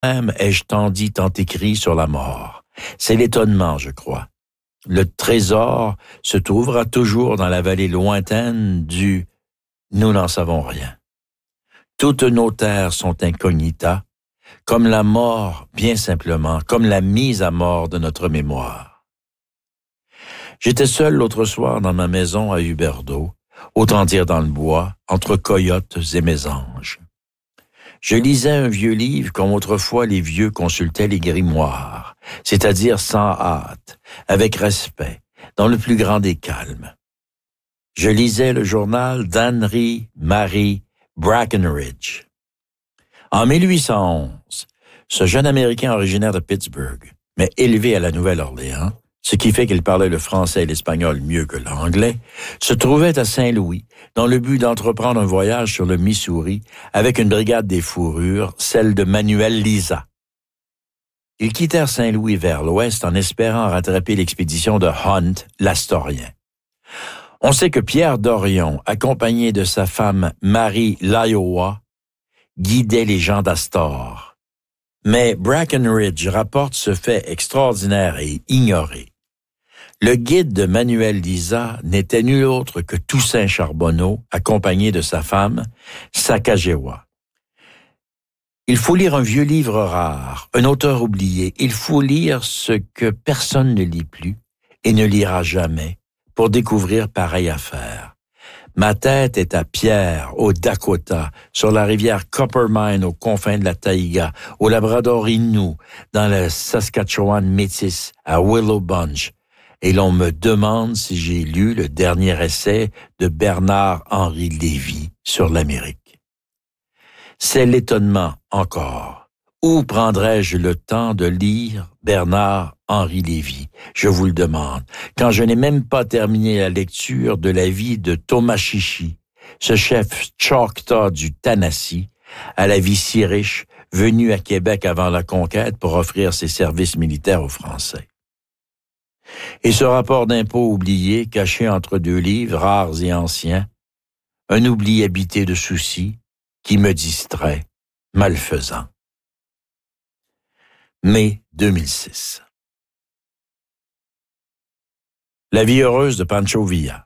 Même ai-je tant dit, tant écrit sur la mort. C'est l'étonnement, je crois. Le trésor se trouvera toujours dans la vallée lointaine du « nous n'en savons rien ». Toutes nos terres sont incognita, comme la mort, bien simplement, comme la mise à mort de notre mémoire. J'étais seul l'autre soir dans ma maison à Huberdeau, autant dire dans le bois, entre coyotes et mésanges. Je lisais un vieux livre comme autrefois les vieux consultaient les grimoires, c'est-à-dire sans hâte, avec respect, dans le plus grand des calmes. Je lisais le journal d'Henry Mary Brackenridge. En 1811, ce jeune Américain originaire de Pittsburgh, mais élevé à la Nouvelle-Orléans, ce qui fait qu'il parlait le français et l'espagnol mieux que l'anglais, se trouvait à Saint-Louis dans le but d'entreprendre un voyage sur le Missouri avec une brigade des fourrures, celle de Manuel Liza. Ils quittèrent Saint-Louis vers l'ouest en espérant rattraper l'expédition de Hunt, l'Astorien. On sait que Pierre Dorion, accompagné de sa femme Marie Liowa, guidait les gens d'Astor. Mais Brackenridge rapporte ce fait extraordinaire et ignoré. Le guide de Manuel Liza n'était nul autre que Toussaint Charbonneau, accompagné de sa femme, Sacagawea. Il faut lire un vieux livre rare, un auteur oublié. Il faut lire ce que personne ne lit plus et ne lira jamais pour découvrir pareille affaire. Ma tête est à Pierre, au Dakota, sur la rivière Coppermine, aux confins de la taïga, au Labrador Innu, dans le Saskatchewan métis, à Willow Bunch, et l'on me demande si j'ai lu le dernier essai de Bernard-Henri Lévy sur l'Amérique. C'est l'étonnement encore. Où prendrais-je le temps de lire Bernard-Henri Lévy? Je vous le demande, quand je n'ai même pas terminé la lecture de la vie de Thomas Chichi, ce chef Choctaw du Tennessee, à la vie si riche, venu à Québec avant la conquête pour offrir ses services militaires aux Français. Et ce rapport d'impôt oublié, caché entre deux livres rares et anciens, un oubli habité de soucis qui me distrait, malfaisant. Mai 2006. La vie heureuse de Pancho Villa.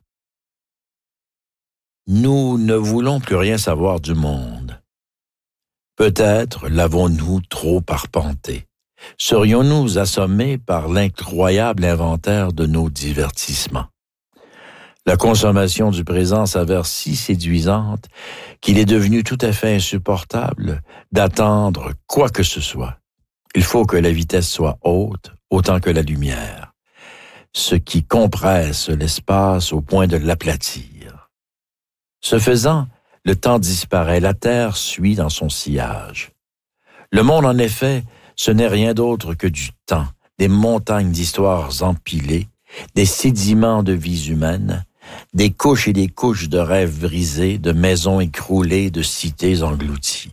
Nous ne voulons plus rien savoir du monde. Peut-être l'avons-nous trop arpenté. Serions-nous assommés par l'incroyable inventaire de nos divertissements? La consommation du présent s'avère si séduisante qu'il est devenu tout à fait insupportable d'attendre quoi que ce soit. Il faut que la vitesse soit haute autant que la lumière, ce qui compresse l'espace au point de l'aplatir. Ce faisant, le temps disparaît, la terre suit dans son sillage. Le monde, en effet, ce n'est rien d'autre que du temps, des montagnes d'histoires empilées, des sédiments de vies humaines, des couches et des couches de rêves brisés, de maisons écroulées, de cités englouties.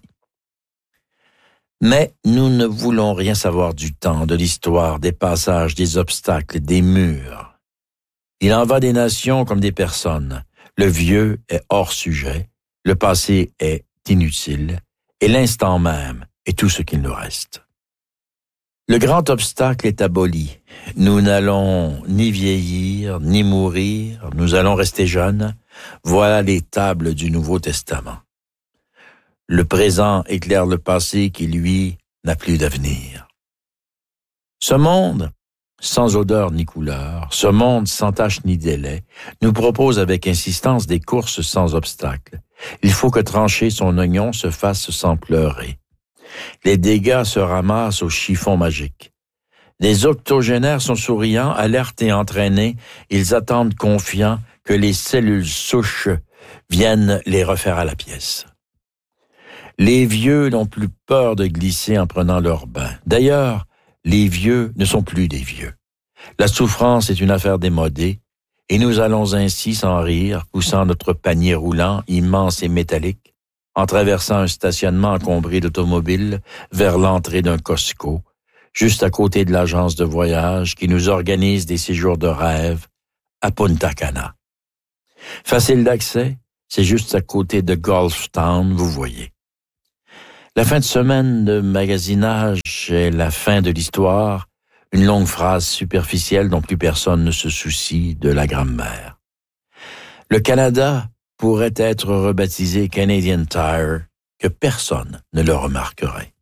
Mais nous ne voulons rien savoir du temps, de l'histoire, des passages, des obstacles, des murs. Il en va des nations comme des personnes. Le vieux est hors sujet, le passé est inutile, et l'instant même est tout ce qu'il nous reste. Le grand obstacle est aboli. Nous n'allons ni vieillir, ni mourir, nous allons rester jeunes. Voilà les tables du Nouveau Testament. Le présent éclaire le passé qui, lui, n'a plus d'avenir. Ce monde, sans odeur ni couleur, ce monde sans tache ni délai, nous propose avec insistance des courses sans obstacle. Il faut que trancher son oignon se fasse sans pleurer. Les dégâts se ramassent au chiffon magique. Les octogénaires sont souriants, alertes et entraînés. Ils attendent confiants que les cellules souches viennent les refaire à la pièce. Les vieux n'ont plus peur de glisser en prenant leur bain. D'ailleurs, les vieux ne sont plus des vieux. La souffrance est une affaire démodée, et nous allons ainsi sans rire, poussant notre panier roulant, immense et métallique, en traversant un stationnement encombré d'automobiles vers l'entrée d'un Costco, juste à côté de l'agence de voyage qui nous organise des séjours de rêve à Punta Cana. Facile d'accès, c'est juste à côté de Gulfstown, vous voyez. La fin de semaine de magasinage est la fin de l'histoire, une longue phrase superficielle dont plus personne ne se soucie de la grammaire. Le Canada pourrait être rebaptisé Canadian Tire, que personne ne le remarquerait.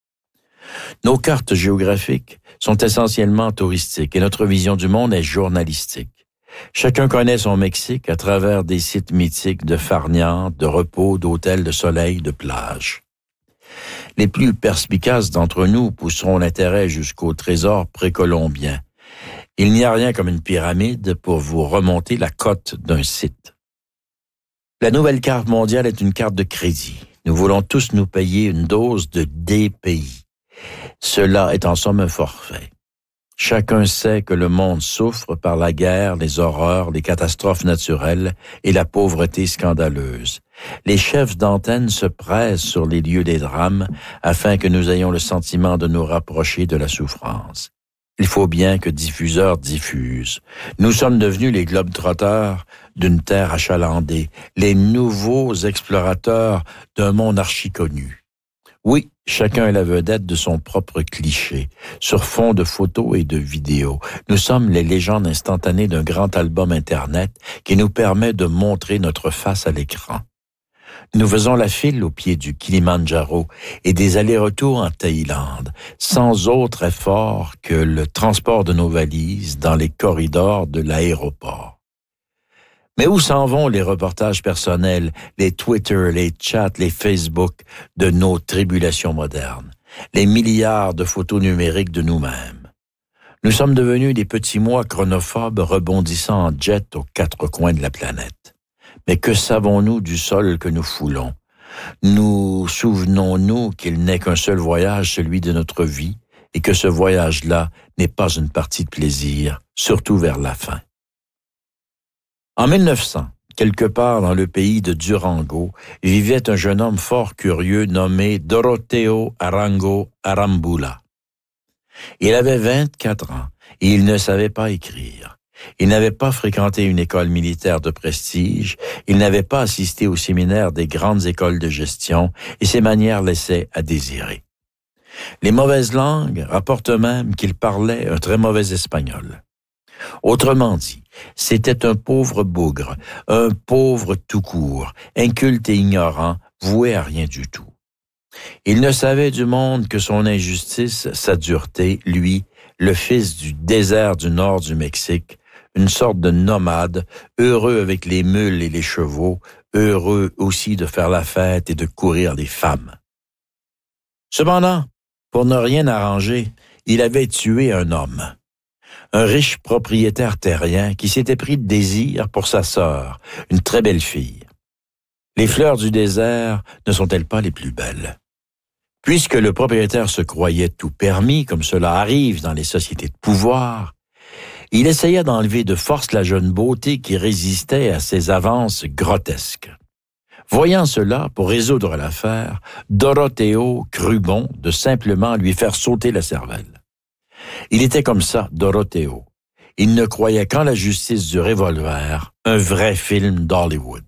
Nos cartes géographiques sont essentiellement touristiques et notre vision du monde est journalistique. Chacun connaît son Mexique à travers des sites mythiques de farniente, de repos, d'hôtels, de soleil, de plages. Les plus perspicaces d'entre nous pousseront l'intérêt jusqu'au trésor précolombien. Il n'y a rien comme une pyramide pour vous remonter la cote d'un site. La nouvelle carte mondiale est une carte de crédit. Nous voulons tous nous payer une dose de DPI. Cela est en somme un forfait. Chacun sait que le monde souffre par la guerre, les horreurs, les catastrophes naturelles et la pauvreté scandaleuse. Les chefs d'antenne se pressent sur les lieux des drames afin que nous ayons le sentiment de nous rapprocher de la souffrance. Il faut bien que diffuseurs diffusent. Nous sommes devenus les globetrotters d'une terre achalandée, les nouveaux explorateurs d'un monde archi-connu. Oui, chacun est la vedette de son propre cliché, sur fond de photos et de vidéos. Nous sommes les légendes instantanées d'un grand album Internet qui nous permet de montrer notre face à l'écran. Nous faisons la file au pied du Kilimandjaro et des allers-retours en Thaïlande, sans autre effort que le transport de nos valises dans les corridors de l'aéroport. Mais où s'en vont les reportages personnels, les Twitter, les chats, les Facebook de nos tribulations modernes, les milliards de photos numériques de nous-mêmes? Nous sommes devenus des petits mois chronophobes rebondissant en jet aux quatre coins de la planète. Mais que savons-nous du sol que nous foulons? Nous souvenons-nous qu'il n'est qu'un seul voyage, celui de notre vie, et que ce voyage-là n'est pas une partie de plaisir, surtout vers la fin. En 1900, quelque part dans le pays de Durango, vivait un jeune homme fort curieux nommé Doroteo Arango Arambula. Il avait 24 ans et il ne savait pas écrire. Il n'avait pas fréquenté une école militaire de prestige, il n'avait pas assisté au séminaire des grandes écoles de gestion et ses manières laissaient à désirer. Les mauvaises langues rapportent même qu'il parlait un très mauvais espagnol. Autrement dit, c'était un pauvre bougre, un pauvre tout court, inculte et ignorant, voué à rien du tout. Il ne savait du monde que son injustice, sa dureté, lui, le fils du désert du nord du Mexique, une sorte de nomade, heureux avec les mules et les chevaux, heureux aussi de faire la fête et de courir les femmes. Cependant, pour ne rien arranger, il avait tué un homme. Un riche propriétaire terrien qui s'était pris de désir pour sa sœur, une très belle fille. Les fleurs du désert ne sont-elles pas les plus belles? Puisque le propriétaire se croyait tout permis, comme cela arrive dans les sociétés de pouvoir, il essaya d'enlever de force la jeune beauté qui résistait à ses avances grotesques. Voyant cela, pour résoudre l'affaire, Doroteo crut bon de simplement lui faire sauter la cervelle. Il était comme ça, Doroteo. Il ne croyait qu'en la justice du revolver, un vrai film d'Hollywood.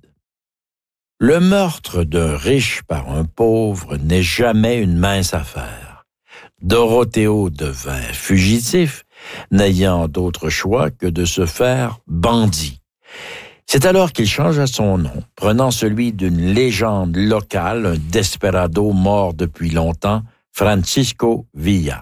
Le meurtre d'un riche par un pauvre n'est jamais une mince affaire. Doroteo devint fugitif, n'ayant d'autre choix que de se faire bandit. C'est alors qu'il changea son nom, prenant celui d'une légende locale, un desperado mort depuis longtemps, Francisco Villa.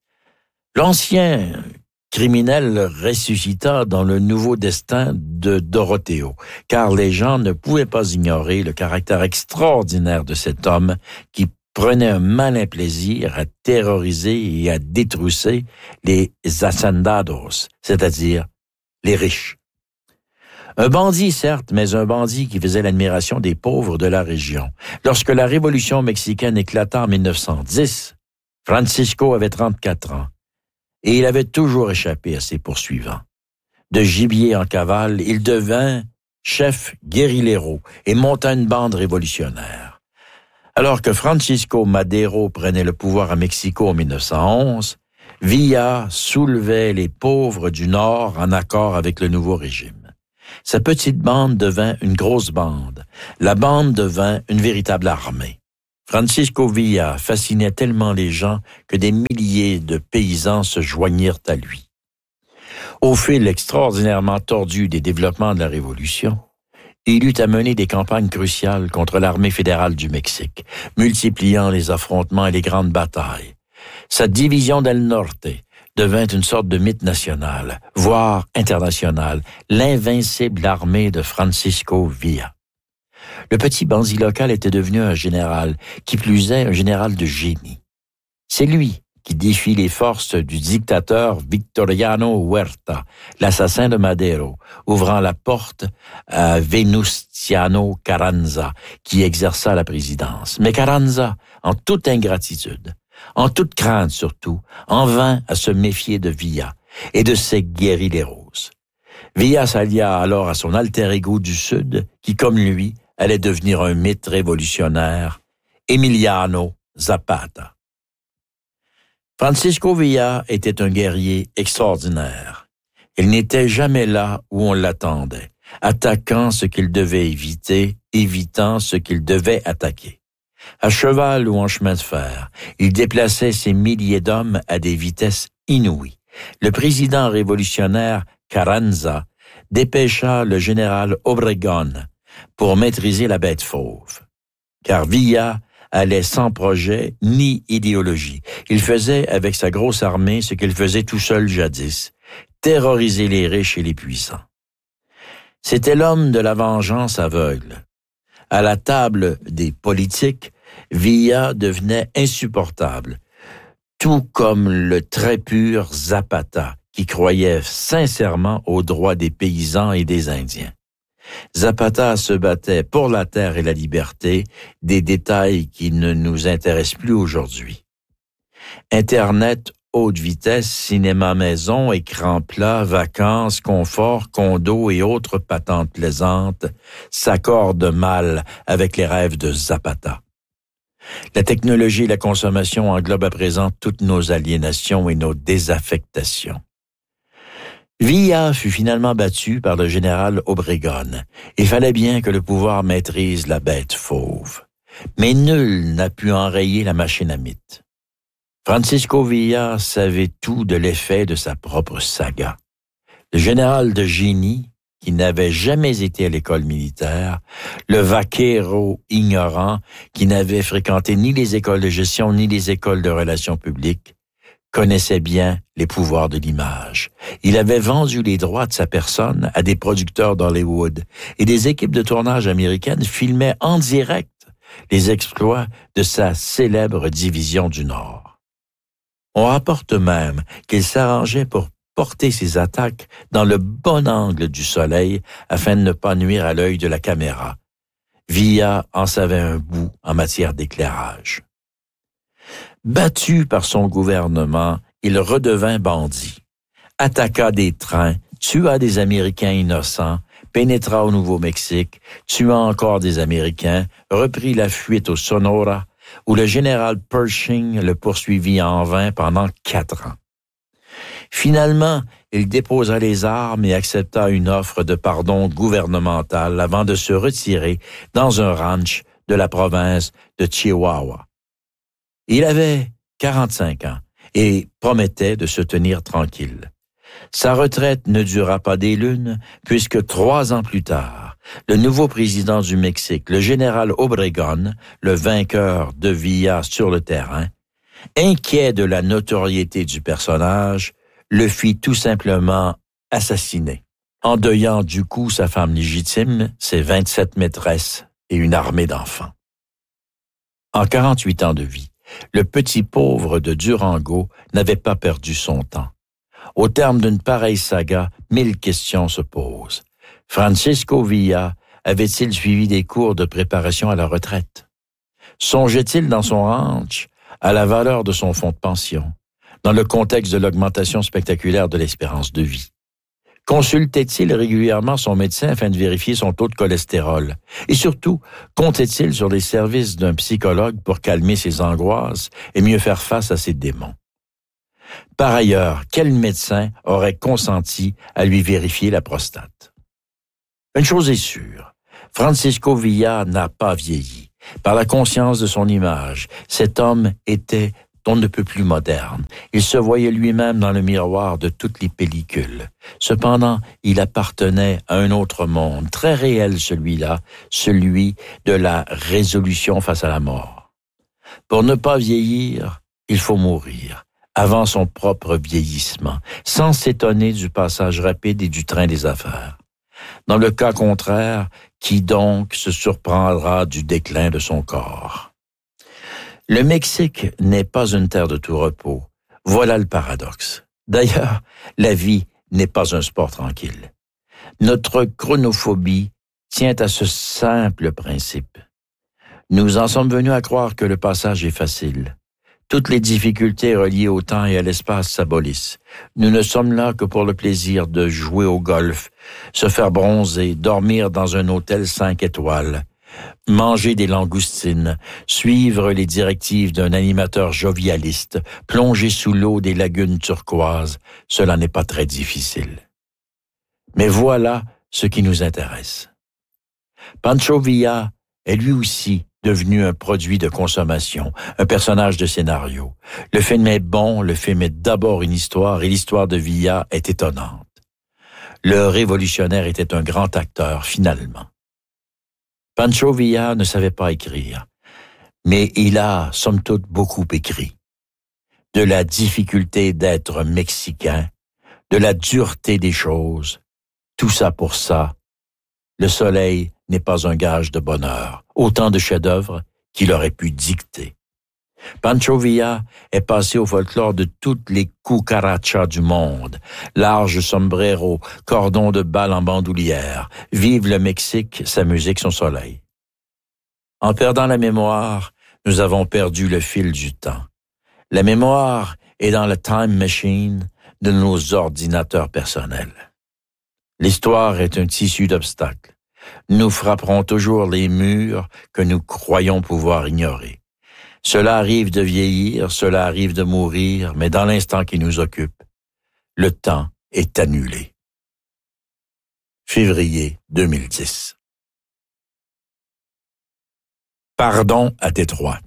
L'ancien criminel ressuscita dans le nouveau destin de Doroteo, car les gens ne pouvaient pas ignorer le caractère extraordinaire de cet homme qui prenait un malin plaisir à terroriser et à détrousser les hacendados, c'est-à-dire les riches. Un bandit, certes, mais un bandit qui faisait l'admiration des pauvres de la région. Lorsque la Révolution mexicaine éclata en 1910, Francisco avait 34 ans. Et il avait toujours échappé à ses poursuivants. De gibier en cavale, il devint chef guérillero et monta une bande révolutionnaire. Alors que Francisco Madero prenait le pouvoir à Mexico en 1911, Villa soulevait les pauvres du Nord en accord avec le nouveau régime. Sa petite bande devint une grosse bande. La bande devint une véritable armée. Francisco Villa fascinait tellement les gens que des milliers de paysans se joignirent à lui. Au fil extraordinairement tordu des développements de la Révolution, il eut à mener des campagnes cruciales contre l'armée fédérale du Mexique, multipliant les affrontements et les grandes batailles. Sa division del Norte devint une sorte de mythe national, voire international, l'invincible armée de Francisco Villa. Le petit bandit local était devenu un général, qui plus est un général de génie. C'est lui qui défie les forces du dictateur Victoriano Huerta, l'assassin de Madero, ouvrant la porte à Venustiano Carranza, qui exerça la présidence. Mais Carranza, en toute ingratitude, en toute crainte surtout, en vint à se méfier de Villa et de ses guérilleros. Villa s'allia alors à son alter ego du Sud, qui, comme lui, allait devenir un mythe révolutionnaire, Emiliano Zapata. Francisco Villa était un guerrier extraordinaire. Il n'était jamais là où on l'attendait, attaquant ce qu'il devait éviter, évitant ce qu'il devait attaquer. À cheval ou en chemin de fer, il déplaçait ses milliers d'hommes à des vitesses inouïes. Le président révolutionnaire Carranza dépêcha le général Obregón pour maîtriser la bête fauve. Car Villa allait sans projet ni idéologie. Il faisait avec sa grosse armée ce qu'il faisait tout seul jadis, terroriser les riches et les puissants. C'était l'homme de la vengeance aveugle. À la table des politiques, Villa devenait insupportable, tout comme le très pur Zapata, qui croyait sincèrement aux droits des paysans et des Indiens. Zapata se battait pour la terre et la liberté, des détails qui ne nous intéressent plus aujourd'hui. Internet, haute vitesse, cinéma maison, écran plat, vacances, confort, condos et autres patentes plaisantes s'accordent mal avec les rêves de Zapata. La technologie et la consommation englobent à présent toutes nos aliénations et nos désaffectations. Villa fut finalement battu par le général Obregón. Il fallait bien que le pouvoir maîtrise la bête fauve. Mais nul n'a pu enrayer la machine à mythe. Francisco Villa savait tout de l'effet de sa propre saga. Le général de génie, qui n'avait jamais été à l'école militaire, le vaquero ignorant, qui n'avait fréquenté ni les écoles de gestion ni les écoles de relations publiques, connaissait bien les pouvoirs de l'image. Il avait vendu les droits de sa personne à des producteurs d'Hollywood et des équipes de tournage américaines filmaient en direct les exploits de sa célèbre division du Nord. On rapporte même qu'il s'arrangeait pour porter ses attaques dans le bon angle du soleil afin de ne pas nuire à l'œil de la caméra. Villa en savait un bout en matière d'éclairage. Battu par son gouvernement, il redevint bandit, attaqua des trains, tua des Américains innocents, pénétra au Nouveau-Mexique, tua encore des Américains, reprit la fuite au Sonora, où le général Pershing le poursuivit en vain pendant 4 ans. Finalement, il déposa les armes et accepta une offre de pardon gouvernemental avant de se retirer dans un ranch de la province de Chihuahua. Il avait 45 ans et promettait de se tenir tranquille. Sa retraite ne dura pas des lunes, puisque 3 ans plus tard, le nouveau président du Mexique, le général Obregón, le vainqueur de Villa sur le terrain, inquiet de la notoriété du personnage, le fit tout simplement assassiner, endeuillant du coup sa femme légitime, ses 27 maîtresses et une armée d'enfants. En 48 ans de vie, le petit pauvre de Durango n'avait pas perdu son temps. Au terme d'une pareille saga, 1000 questions se posent. Francisco Villa avait-il suivi des cours de préparation à la retraite? Songeait-il dans son ranch à la valeur de son fonds de pension, dans le contexte de l'augmentation spectaculaire de l'espérance de vie? Consultait-il régulièrement son médecin afin de vérifier son taux de cholestérol? Et surtout, comptait-il sur les services d'un psychologue pour calmer ses angoisses et mieux faire face à ses démons? Par ailleurs, quel médecin aurait consenti à lui vérifier la prostate? Une chose est sûre, Francisco Villa n'a pas vieilli. par la conscience de son image. Cet homme était on ne peut plus moderne. Il se voyait lui-même dans le miroir de toutes les pellicules. Cependant, il appartenait à un autre monde, très réel celui-là, celui de la résolution face à la mort. Pour ne pas vieillir, il faut mourir, avant son propre vieillissement, sans s'étonner du passage rapide et du train des affaires. Dans le cas contraire, qui donc se surprendra du déclin de son corps? Le Mexique n'est pas une terre de tout repos. Voilà le paradoxe. D'ailleurs, la vie n'est pas un sport tranquille. Notre chronophobie tient à ce simple principe. Nous en sommes venus à croire que le passage est facile. Toutes les difficultés reliées au temps et à l'espace s'abolissent. Nous ne sommes là que pour le plaisir de jouer au golf, se faire bronzer, dormir dans un hôtel 5 étoiles, manger des langoustines, suivre les directives d'un animateur jovialiste, plonger sous l'eau des lagunes turquoises, cela n'est pas très difficile. Mais voilà ce qui nous intéresse. Pancho Villa est lui aussi devenu un produit de consommation, un personnage de scénario. Le film est bon, le film est d'abord une histoire, et l'histoire de Villa est étonnante. Le révolutionnaire était un grand acteur, finalement. Pancho Villa ne savait pas écrire, mais il a, somme toute, beaucoup écrit. De la difficulté d'être mexicain, de la dureté des choses, tout ça pour ça. Le soleil n'est pas un gage de bonheur, autant de chefs-d'œuvre qu'il aurait pu dicter. Pancho Villa est passé au folklore de toutes les cucarachas du monde, large sombrero, cordon de balle en bandoulière, vive le Mexique, sa musique, son soleil. En perdant la mémoire, nous avons perdu le fil du temps. La mémoire est dans la time machine de nos ordinateurs personnels. L'histoire est un tissu d'obstacles. Nous frapperons toujours les murs que nous croyons pouvoir ignorer. Cela arrive de vieillir, cela arrive de mourir, mais dans l'instant qui nous occupe, le temps est annulé. Février 2010. Pardon à Détroit.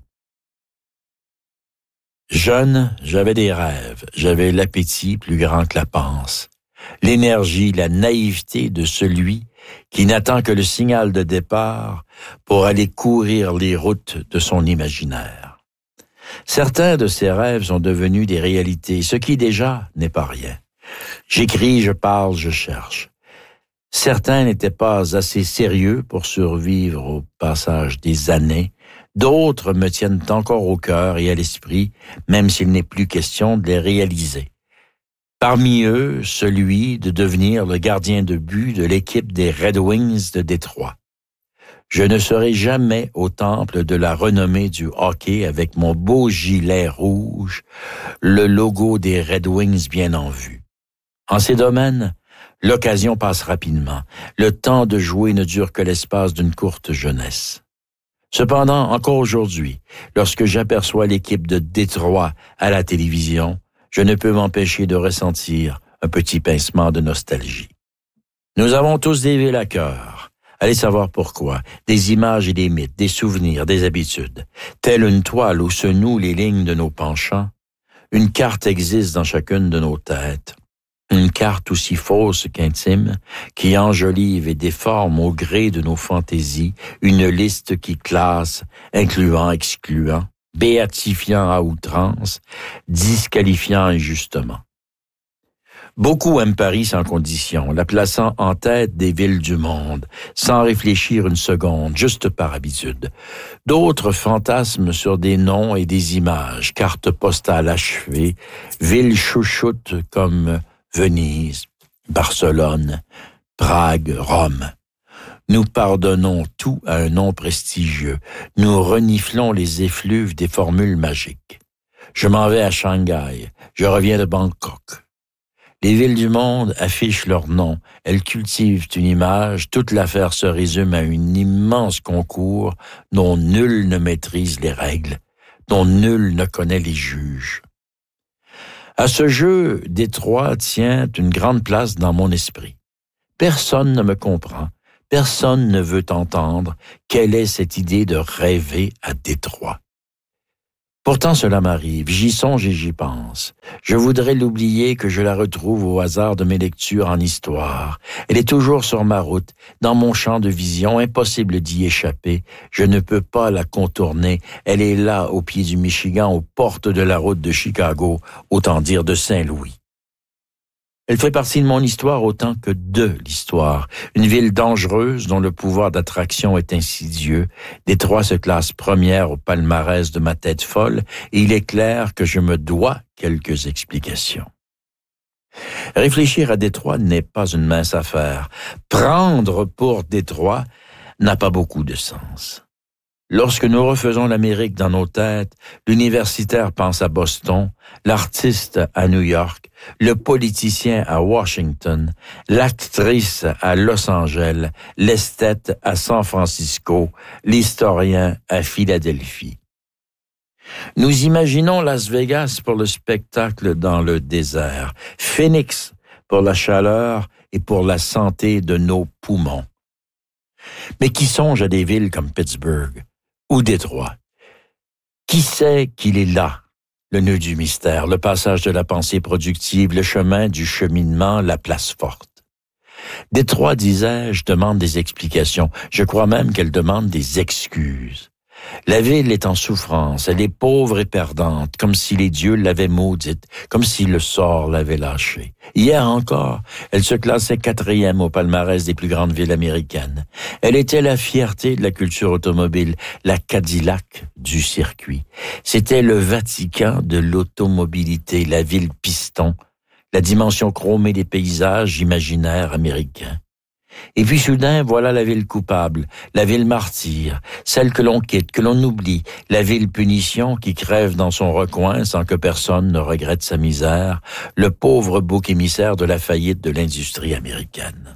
Jeune, j'avais des rêves, j'avais l'appétit plus grand que la panse, l'énergie, la naïveté de celui qui n'attend que le signal de départ pour aller courir les routes de son imaginaire. Certains de ces rêves sont devenus des réalités, ce qui déjà n'est pas rien. J'écris, je parle, je cherche. Certains n'étaient pas assez sérieux pour survivre au passage des années. D'autres me tiennent encore au cœur et à l'esprit, même s'il n'est plus question de les réaliser. Parmi eux, celui de devenir le gardien de but de l'équipe des Red Wings de Détroit. Je ne serai jamais au temple de la renommée du hockey avec mon beau gilet rouge, le logo des Red Wings bien en vue. En ces domaines, l'occasion passe rapidement. Le temps de jouer ne dure que l'espace d'une courte jeunesse. Cependant, encore aujourd'hui, lorsque j'aperçois l'équipe de Détroit à la télévision, je ne peux m'empêcher de ressentir un petit pincement de nostalgie. Nous avons tous des villes à cœur. Allez savoir pourquoi. Des images et des mythes, des souvenirs, des habitudes. Telle une toile où se nouent les lignes de nos penchants, une carte existe dans chacune de nos têtes. Une carte aussi fausse qu'intime, qui enjolive et déforme au gré de nos fantaisies une liste qui classe, incluant, excluant, béatifiant à outrance, disqualifiant injustement. Beaucoup aiment Paris sans condition, la plaçant en tête des villes du monde, sans réfléchir une seconde, juste par habitude. D'autres fantasment sur des noms et des images, cartes postales achevées, villes chouchoutes comme Venise, Barcelone, Prague, Rome. Nous pardonnons tout à un nom prestigieux. Nous reniflons les effluves des formules magiques. Je m'en vais à Shanghai. Je reviens de Bangkok. Les villes du monde affichent leur nom. Elles cultivent une image. Toute l'affaire se résume à un immense concours dont nul ne maîtrise les règles, dont nul ne connaît les juges. À ce jeu, Détroit tient une grande place dans mon esprit. Personne ne me comprend. Personne ne veut entendre quelle est cette idée de rêver à Détroit. Pourtant cela m'arrive, j'y songe et j'y pense. Je voudrais l'oublier que je la retrouve au hasard de mes lectures en histoire. Elle est toujours sur ma route, dans mon champ de vision, impossible d'y échapper. Je ne peux pas la contourner. Elle est là, au pied du Michigan, aux portes de la route de Chicago, autant dire de Saint-Louis. Elle fait partie de mon histoire autant que de l'histoire. Une ville dangereuse dont le pouvoir d'attraction est insidieux. Détroit se classe première au palmarès de ma tête folle et il est clair que je me dois quelques explications. Réfléchir à Détroit n'est pas une mince affaire. Prendre pour Détroit n'a pas beaucoup de sens. Lorsque nous refaisons l'Amérique dans nos têtes, l'universitaire pense à Boston, l'artiste à New York, le politicien à Washington, l'actrice à Los Angeles, l'esthète à San Francisco, l'historien à Philadelphie. Nous imaginons Las Vegas pour le spectacle dans le désert, Phoenix pour la chaleur et pour la santé de nos poumons. Mais qui songe à des villes comme Pittsburgh ou Détroit? Qui sait qu'il est là, le nœud du mystère, le passage de la pensée productive, le chemin du cheminement, la place forte? Détroit, disais-je, demande des explications. Je crois même qu'elle demande des excuses. La ville est en souffrance, elle est pauvre et perdante, comme si les dieux l'avaient maudite, comme si le sort l'avait lâchée. Hier encore, elle se classait 4e au palmarès des plus grandes villes américaines. Elle était la fierté de la culture automobile, la Cadillac du circuit. C'était le Vatican de l'automobilité, la ville piston, la dimension chromée des paysages imaginaires américains. Et puis soudain, voilà la ville coupable, la ville martyre, celle que l'on quitte, que l'on oublie, la ville punition qui crève dans son recoin sans que personne ne regrette sa misère, le pauvre bouc émissaire de la faillite de l'industrie américaine.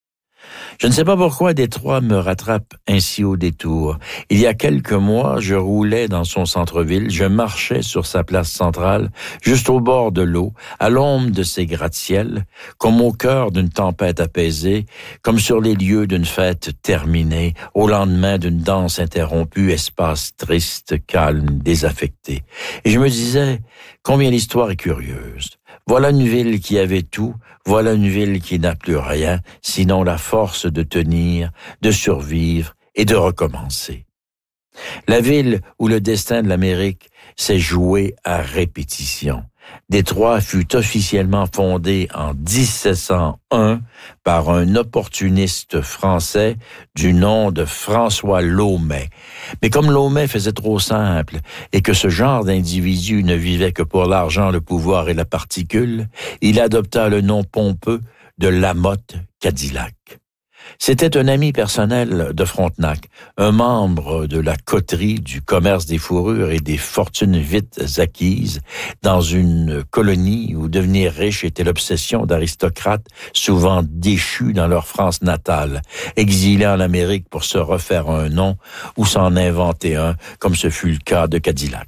Je ne sais pas pourquoi Détroit me rattrape ainsi au détour. Il y a quelques mois, je roulais dans son centre-ville, je marchais sur sa place centrale, juste au bord de l'eau, à l'ombre de ses gratte-ciels, comme au cœur d'une tempête apaisée, comme sur les lieux d'une fête terminée, au lendemain d'une danse interrompue, espace triste, calme, désaffecté. Et je me disais, combien l'histoire est curieuse. Voilà une ville qui avait tout, voilà une ville qui n'a plus rien, sinon la force de tenir, de survivre et de recommencer. La ville où le destin de l'Amérique s'est joué à répétition. Détroit fut officiellement fondée en 1701 par un opportuniste français du nom de François Laumet. Mais comme Laumet faisait trop simple et que ce genre d'individu ne vivait que pour l'argent, le pouvoir et la particule, il adopta le nom pompeux de Lamotte Cadillac. C'était un ami personnel de Frontenac, un membre de la coterie du commerce des fourrures et des fortunes vite acquises dans une colonie où devenir riche était l'obsession d'aristocrates souvent déchus dans leur France natale, exilés en Amérique pour se refaire un nom ou s'en inventer un, comme ce fut le cas de Cadillac.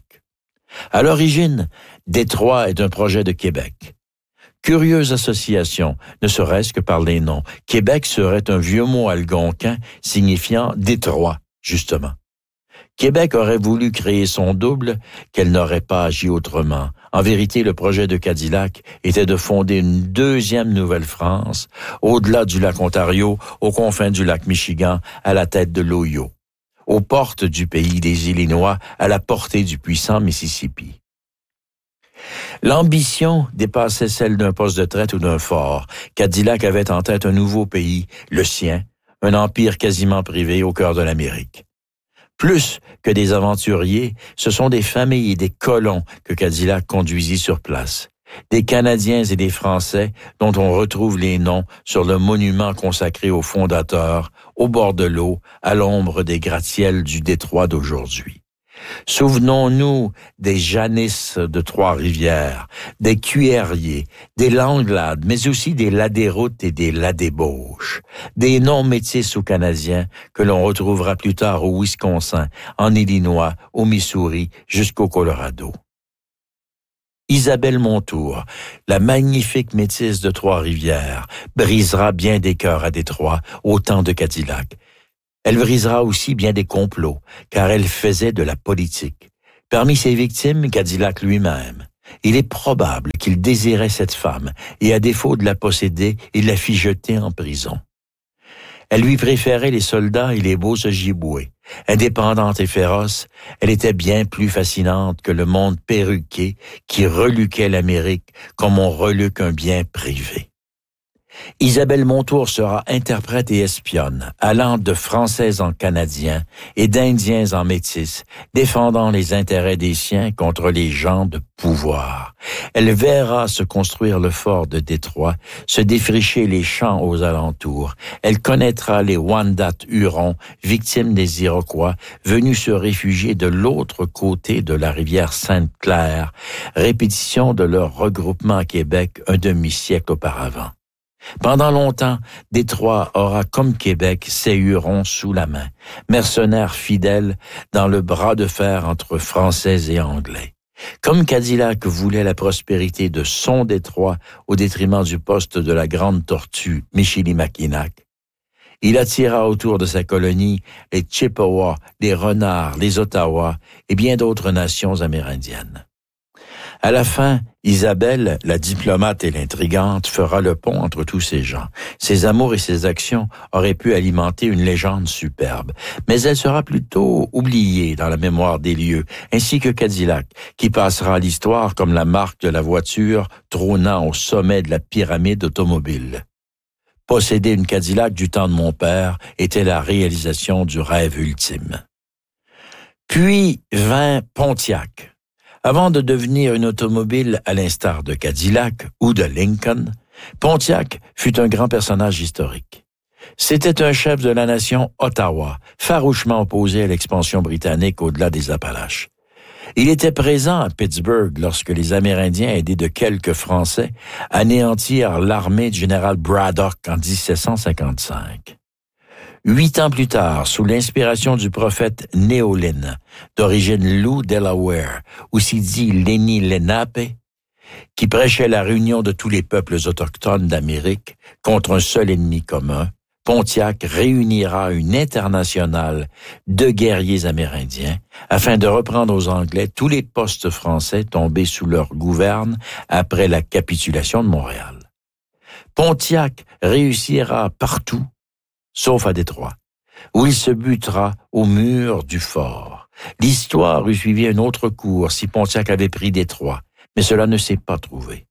À l'origine, Détroit est un projet de Québec. Curieuse association, ne serait-ce que par les noms. Québec serait un vieux mot algonquin signifiant Détroit, justement. Québec aurait voulu créer son double, qu'elle n'aurait pas agi autrement. En vérité, le projet de Cadillac était de fonder une deuxième Nouvelle-France, au-delà du lac Ontario, aux confins du lac Michigan, à la tête de l'Ohio, aux portes du pays des Illinois, à la portée du puissant Mississippi. L'ambition dépassait celle d'un poste de traite ou d'un fort. Cadillac avait en tête un nouveau pays, le sien, un empire quasiment privé au cœur de l'Amérique. Plus que des aventuriers, ce sont des familles et des colons que Cadillac conduisit sur place. Des Canadiens et des Français dont on retrouve les noms sur le monument consacré aux fondateurs, au bord de l'eau, à l'ombre des gratte-ciels du Détroit d'aujourd'hui. Souvenons-nous des Janisses de Trois-Rivières, des Cuilleriers, des Langlades, mais aussi des Ladéroutes et des Ladébauches, des noms métis ou canadiens que l'on retrouvera plus tard au Wisconsin, en Illinois, au Missouri, jusqu'au Colorado. Isabelle Montour, la magnifique métisse de Trois-Rivières, brisera bien des cœurs à Détroit au temps de Cadillac. Elle brisera aussi bien des complots, car elle faisait de la politique. Parmi ses victimes, Cadillac lui-même. Il est probable qu'il désirait cette femme, et à défaut de la posséder, il la fit jeter en prison. Elle lui préférait les soldats et les beaux Ojibwés. Indépendante et féroce, elle était bien plus fascinante que le monde perruqué qui reluquait l'Amérique comme on reluque un bien privé. Isabelle Montour sera interprète et espionne, allant de Français en Canadiens et d'Indiens en Métis, défendant les intérêts des siens contre les gens de pouvoir. Elle verra se construire le fort de Détroit, se défricher les champs aux alentours. Elle connaîtra les Wendat Hurons, victimes des Iroquois, venus se réfugier de l'autre côté de la rivière Sainte-Claire, répétition de leur regroupement à Québec un demi-siècle auparavant. Pendant longtemps, Détroit aura comme Québec ses Hurons sous la main, mercenaires fidèles dans le bras de fer entre Français et Anglais. Comme Cadillac voulait la prospérité de son Détroit au détriment du poste de la Grande Tortue, Michilimackinac, il attira autour de sa colonie les Chippewas, les Renards, les Ottawa et bien d'autres nations amérindiennes. À la fin, Isabelle, la diplomate et l'intrigante, fera le pont entre tous ces gens. Ses amours et ses actions auraient pu alimenter une légende superbe, mais elle sera plutôt oubliée dans la mémoire des lieux, ainsi que Cadillac, qui passera à l'histoire comme la marque de la voiture trônant au sommet de la pyramide automobile. Posséder une Cadillac du temps de mon père était la réalisation du rêve ultime. Puis vint Pontiac. Avant de devenir une automobile à l'instar de Cadillac ou de Lincoln, Pontiac fut un grand personnage historique. C'était un chef de la nation Ottawa, farouchement opposé à l'expansion britannique au-delà des Appalaches. Il était présent à Pittsburgh lorsque les Amérindiens, aidés de quelques Français, anéantirent l'armée du général Braddock en 1755. 8 ans plus tard, sous l'inspiration du prophète Néolin, d'origine Loup Delaware, aussi dit Lenni Lenape, qui prêchait la réunion de tous les peuples autochtones d'Amérique contre un seul ennemi commun, Pontiac réunira une internationale de guerriers amérindiens afin de reprendre aux Anglais tous les postes français tombés sous leur gouverne après la capitulation de Montréal. Pontiac réussira partout, sauf à Détroit, où il se butera au mur du fort. L'histoire eût suivi un autre cours si Pontiac avait pris Détroit, mais cela ne s'est pas trouvé.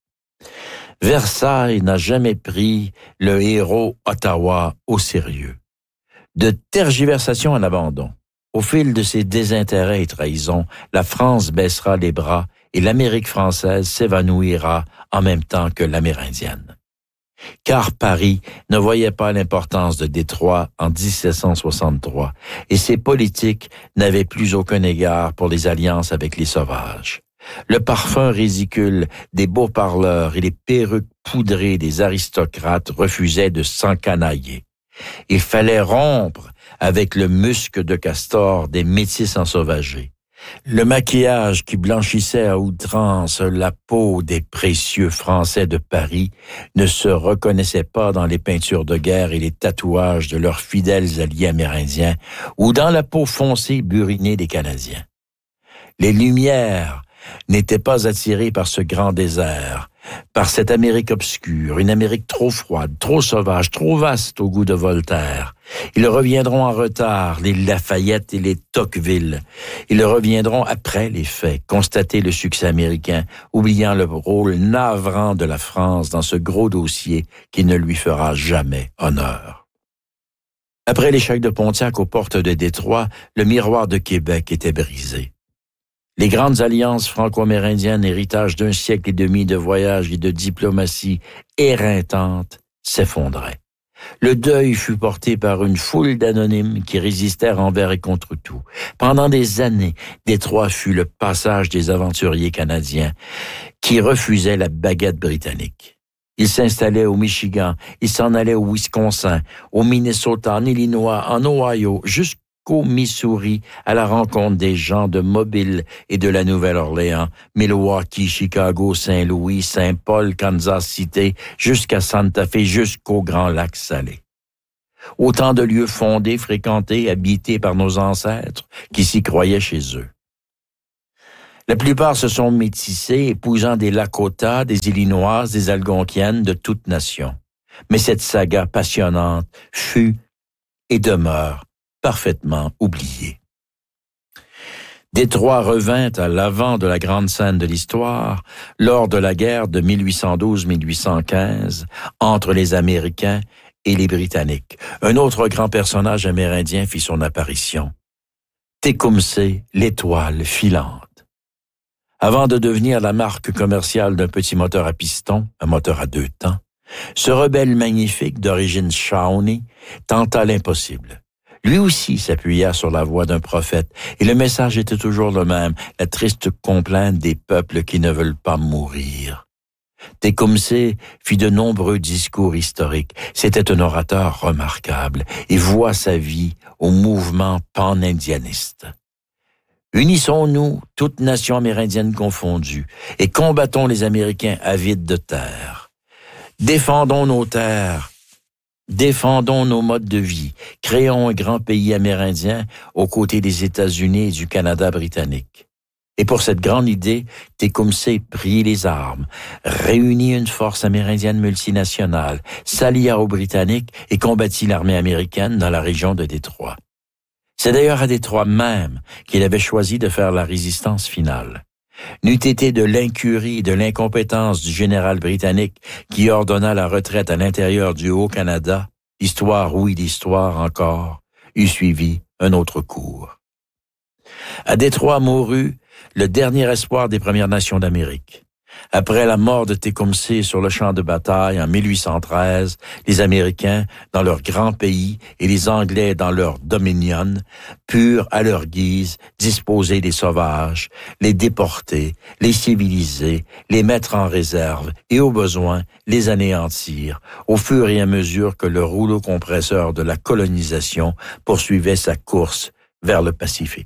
Versailles n'a jamais pris le héros Ottawa au sérieux. De tergiversation à l'abandon, au fil de ses désintérêts et trahisons, la France baissera les bras et l'Amérique française s'évanouira en même temps que l'amérindienne. Car Paris ne voyait pas l'importance de Détroit en 1763 et ses politiques n'avaient plus aucun égard pour les alliances avec les sauvages. Le parfum ridicule des beaux parleurs et les perruques poudrées des aristocrates refusaient de s'encanailler. Il fallait rompre avec le musc de castor des métis ensauvagés. Le maquillage qui blanchissait à outrance la peau des précieux Français de Paris ne se reconnaissait pas dans les peintures de guerre et les tatouages de leurs fidèles alliés amérindiens ou dans la peau foncée burinée des Canadiens. Les Lumières n'étaient pas attirées par ce grand désert, par cette Amérique obscure, une Amérique trop froide, trop sauvage, trop vaste au goût de Voltaire. Ils reviendront en retard, les Lafayette et les Tocqueville. Ils reviendront après les faits, constater le succès américain, oubliant le rôle navrant de la France dans ce gros dossier qui ne lui fera jamais honneur. Après l'échec de Pontiac aux portes de Détroit, le miroir de Québec était brisé. Les grandes alliances franco-amérindiennes, héritage d'un siècle et demi de voyages et de diplomatie éreintantes, s'effondraient. Le deuil fut porté par une foule d'anonymes qui résistèrent envers et contre tout. Pendant des années, Détroit fut le passage des aventuriers canadiens qui refusaient la baguette britannique. Ils s'installaient au Michigan, ils s'en allaient au Wisconsin, au Minnesota, en Illinois, en Ohio, jusqu'au Missouri à la rencontre des gens de Mobile et de la Nouvelle-Orléans, Milwaukee, Chicago, Saint-Louis, Saint-Paul, Kansas City, jusqu'à Santa Fe, jusqu'au Grand Lac Salé. Autant de lieux fondés, fréquentés, habités par nos ancêtres qui s'y croyaient chez eux. La plupart se sont métissés, épousant des Lakota, des Illinoises, des Algonquiennes de toutes nations. Mais cette saga passionnante fut et demeure parfaitement oubliée. Détroit revint à l'avant de la grande scène de l'histoire lors de la guerre de 1812-1815 entre les Américains et les Britanniques. Un autre grand personnage amérindien fit son apparition. Tecumseh, l'étoile filante. Avant de devenir la marque commerciale d'un petit moteur à piston, un moteur à 2 temps, ce rebelle magnifique d'origine Shawnee tenta l'impossible. Lui aussi s'appuya sur la voix d'un prophète, et le message était toujours le même, la triste complainte des peuples qui ne veulent pas mourir. Tecumseh fit de nombreux discours historiques. C'était un orateur remarquable et voua sa vie au mouvement pan-indianiste. Unissons-nous, toutes nations amérindiennes confondues, et combattons les Américains avides de terre. Défendons nos terres, défendons nos modes de vie, créons un grand pays amérindien aux côtés des États-Unis et du Canada britannique. Et pour cette grande idée, Tecumseh prit les armes, réunit une force amérindienne multinationale, s'allia aux Britanniques et combattit l'armée américaine dans la région de Détroit. C'est d'ailleurs à Détroit même qu'il avait choisi de faire la résistance finale. N'eût été de l'incurie et de l'incompétence du général britannique qui ordonna la retraite à l'intérieur du Haut-Canada, l'histoire, oui, l'histoire encore, eût suivi un autre cours. À Détroit mourut le dernier espoir des Premières Nations d'Amérique. Après la mort de Tecumseh sur le champ de bataille en 1813, les Américains, dans leur grand pays, et les Anglais dans leur Dominion, purent, à leur guise, disposer des sauvages, les déporter, les civiliser, les mettre en réserve et, au besoin, les anéantir, au fur et à mesure que le rouleau compresseur de la colonisation poursuivait sa course vers le Pacifique.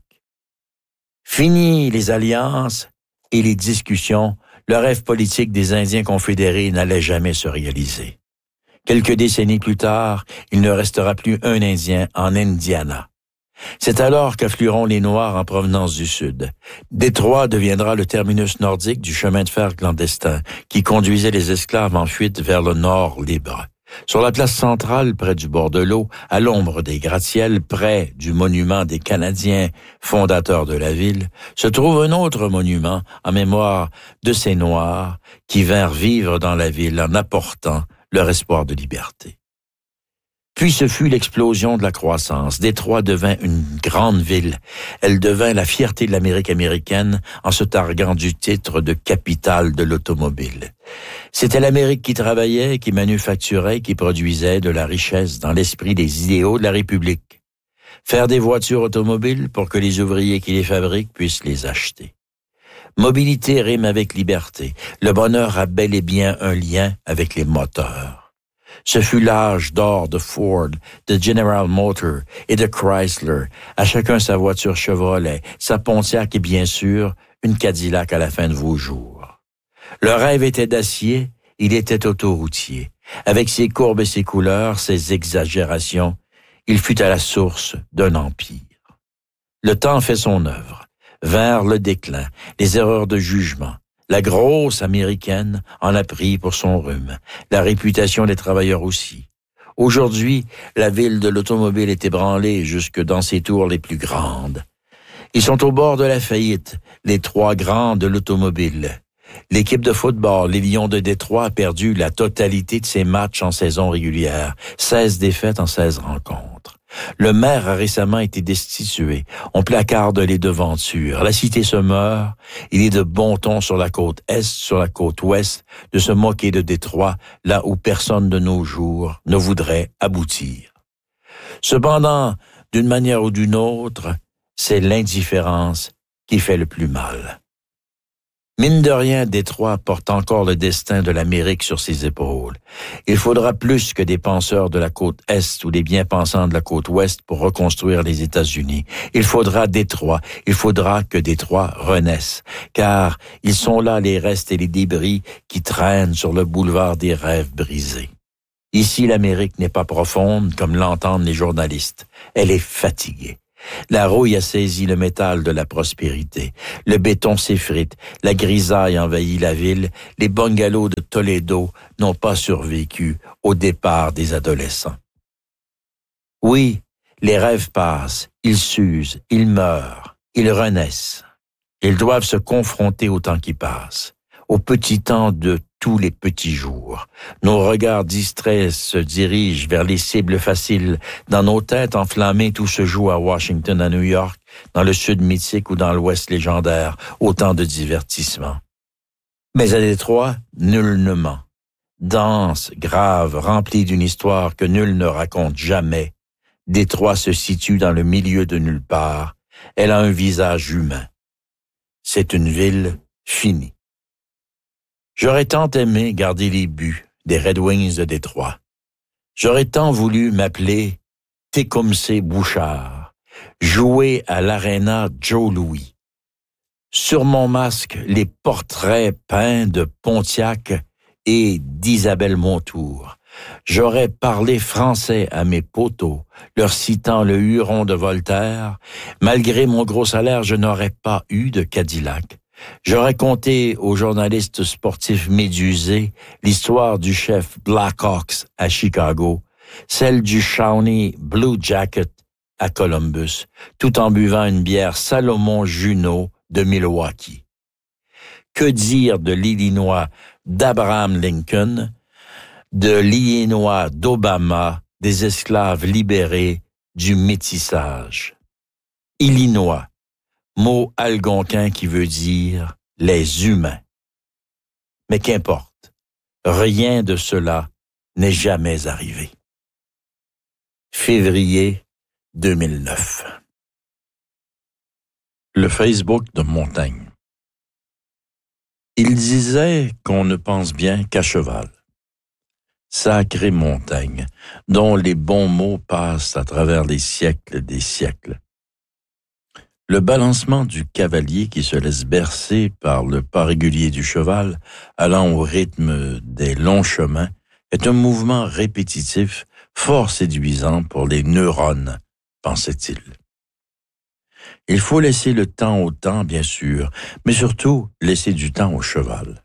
Fini les alliances et les discussions, le rêve politique des Indiens confédérés n'allait jamais se réaliser. Quelques décennies plus tard, il ne restera plus un Indien en Indiana. C'est alors qu'afflueront les Noirs en provenance du Sud. Détroit deviendra le terminus nordique du chemin de fer clandestin qui conduisait les esclaves en fuite vers le nord libre. Sur la place centrale, près du bord de l'eau, à l'ombre des gratte-ciels, près du monument des Canadiens fondateurs de la ville, se trouve un autre monument en mémoire de ces Noirs qui vinrent vivre dans la ville en apportant leur espoir de liberté. Puis ce fut l'explosion de la croissance. Détroit devint une grande ville. Elle devint la fierté de l'Amérique américaine en se targuant du titre de capitale de l'automobile. C'était l'Amérique qui travaillait, qui manufacturait, qui produisait de la richesse dans l'esprit des idéaux de la République. Faire des voitures automobiles pour que les ouvriers qui les fabriquent puissent les acheter. Mobilité rime avec liberté. Le bonheur a bel et bien un lien avec les moteurs. Ce fut l'âge d'or de Ford, de General Motors et de Chrysler, à chacun sa voiture Chevrolet, sa Pontiac et bien sûr, une Cadillac à la fin de vos jours. Le rêve était d'acier, il était autoroutier. Avec ses courbes et ses couleurs, ses exagérations, il fut à la source d'un empire. Le temps fait son œuvre. Vers le déclin, les erreurs de jugement. La grosse américaine en a pris pour son rhume. La réputation des travailleurs aussi. Aujourd'hui, la ville de l'automobile est ébranlée jusque dans ses tours les plus grandes. Ils sont au bord de la faillite, les 3 grands de l'automobile. L'équipe de football, les Lions de Détroit, a perdu la totalité de ses matchs en saison régulière. 16 défaites en 16 rencontres. Le maire a récemment été destitué. On placarde les devantures. La cité se meurt. Il est de bon ton sur la côte est, sur la côte ouest, de se moquer de Détroit, là où personne de nos jours ne voudrait aboutir. Cependant, d'une manière ou d'une autre, c'est l'indifférence qui fait le plus mal. Mine de rien, Détroit porte encore le destin de l'Amérique sur ses épaules. Il faudra plus que des penseurs de la côte Est ou des bien-pensants de la côte Ouest pour reconstruire les États-Unis. Il faudra Détroit. Il faudra que Détroit renaisse, car ils sont là les restes et les débris qui traînent sur le boulevard des rêves brisés. Ici, l'Amérique n'est pas profonde, comme l'entendent les journalistes. Elle est fatiguée. La rouille a saisi le métal de la prospérité. Le béton s'effrite, la grisaille envahit la ville, les bungalows de Toledo n'ont pas survécu au départ des adolescents. Oui, les rêves passent, ils s'usent, ils meurent, ils renaissent. Ils doivent se confronter au temps qui passe, au petit temps de tous les petits jours. Nos regards distraits se dirigent vers les cibles faciles. Dans nos têtes enflammées, tout se joue à Washington, à New York, dans le sud mythique ou dans l'ouest légendaire. Autant de divertissements. Mais à Détroit, nul ne ment. Dense, grave, remplie d'une histoire que nul ne raconte jamais. Détroit se situe dans le milieu de nulle part. Elle a un visage humain. C'est une ville finie. J'aurais tant aimé garder les buts des Red Wings de Détroit. J'aurais tant voulu m'appeler Tecumseh Bouchard, jouer à l'Arena Joe Louis. Sur mon masque, les portraits peints de Pontiac et d'Isabelle Montour. J'aurais parlé français à mes poteaux, leur citant le Huron de Voltaire. Malgré mon gros salaire, je n'aurais pas eu de Cadillac. J'aurais conté aux journalistes sportifs médusés l'histoire du chef Blackhawks à Chicago, celle du Shawnee Blue Jacket à Columbus, tout en buvant une bière Salomon Junot de Milwaukee. Que dire de l'Illinois d'Abraham Lincoln, de l'Illinois d'Obama, des esclaves libérés, du métissage? Illinois, mot algonquin qui veut dire les humains. Mais qu'importe, rien de cela n'est jamais arrivé. Février 2009. Le Facebook de Montaigne. Il disait qu'on ne pense bien qu'à cheval. Sacrée montagne, dont les bons mots passent à travers les siècles des siècles. Le balancement du cavalier qui se laisse bercer par le pas régulier du cheval, allant au rythme des longs chemins, est un mouvement répétitif, fort séduisant pour les neurones, pensait-il. Il faut laisser le temps au temps, bien sûr, mais surtout laisser du temps au cheval.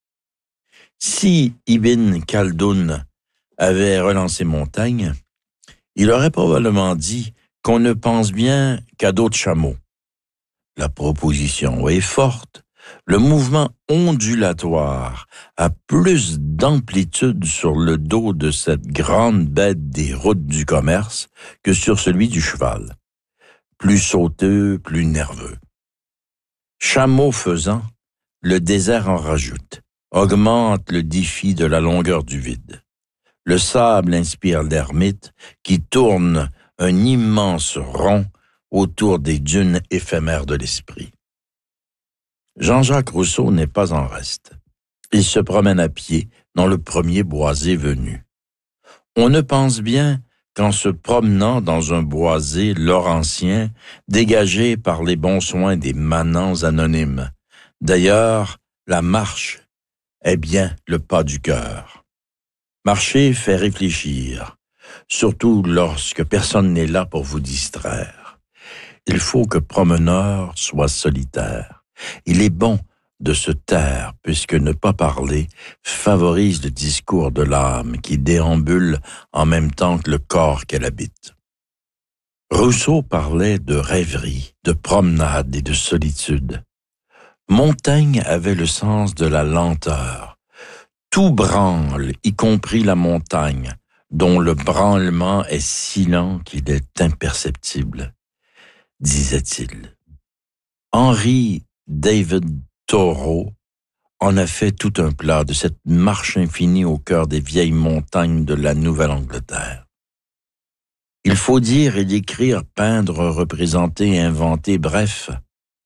Si Ibn Khaldoun avait relancé Montaigne, il aurait probablement dit qu'on ne pense bien qu'à d'autres chameaux. La proposition est forte. Le mouvement ondulatoire a plus d'amplitude sur le dos de cette grande bête des routes du commerce que sur celui du cheval. Plus sauteux, plus nerveux. Chameau faisant, le désert en rajoute, augmente le défi de la longueur du vide. Le sable inspire l'ermite qui tourne un immense rond autour des dunes éphémères de l'esprit. Jean-Jacques Rousseau n'est pas en reste. Il se promène à pied dans le premier boisé venu. On ne pense bien qu'en se promenant dans un boisé laurentien dégagé par les bons soins des manants anonymes. D'ailleurs, la marche est bien le pas du cœur. Marcher fait réfléchir, surtout lorsque personne n'est là pour vous distraire. Il faut que promeneur soit solitaire. Il est bon de se taire, puisque ne pas parler favorise le discours de l'âme qui déambule en même temps que le corps qu'elle habite. Rousseau parlait de rêverie, de promenade et de solitude. Montaigne avait le sens de la lenteur. Tout branle, y compris la montagne, dont le branlement est si lent qu'il est imperceptible, disait-il. Henry David Thoreau en a fait tout un plat de cette marche infinie au cœur des vieilles montagnes de la Nouvelle-Angleterre. Il faut dire et décrire, peindre, représenter, inventer, bref,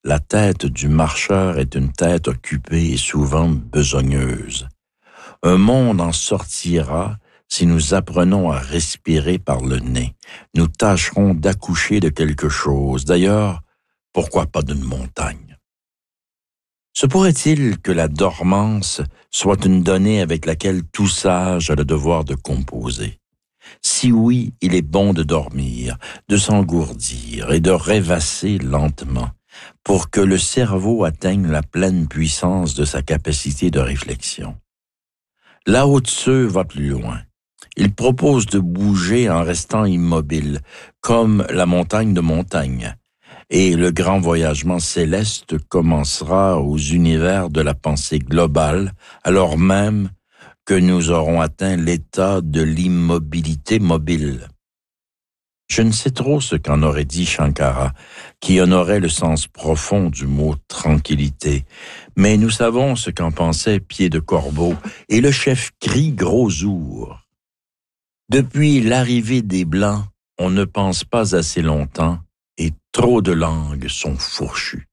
la tête du marcheur est une tête occupée et souvent besogneuse. Un monde en sortira si nous apprenons à respirer par le nez. Nous tâcherons d'accoucher de quelque chose. D'ailleurs, pourquoi pas d'une montagne? Se pourrait-il que la dormance soit une donnée avec laquelle tout sage a le devoir de composer? Si oui, il est bon de dormir, de s'engourdir et de rêvasser lentement pour que le cerveau atteigne la pleine puissance de sa capacité de réflexion. Lao Tzu va plus loin. Il propose de bouger en restant immobile, comme la montagne de montagne, et le grand voyagement céleste commencera aux univers de la pensée globale, alors même que nous aurons atteint l'état de l'immobilité mobile. Je ne sais trop ce qu'en aurait dit Shankara, qui honorait le sens profond du mot tranquillité, mais nous savons ce qu'en pensait Pied de Corbeau et le chef cri Gros-Ours. Depuis l'arrivée des Blancs, on ne pense pas assez longtemps et trop de langues sont fourchues.